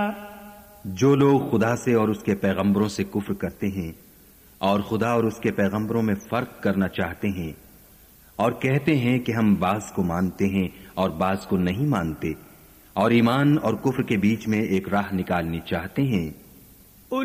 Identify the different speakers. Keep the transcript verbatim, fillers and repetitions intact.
Speaker 1: जो लोग खुदा से और उसके पैगंबरों से कुफ्र करते हैं और खुदा और उसके पैगंबरों में फर्क करना चाहते हैं और कहते हैं कि हम बाज को मानते हैं और बाज को नहीं मानते और ईमान और कुफ्र के बीच में एक राह निकालनी चाहते हैं,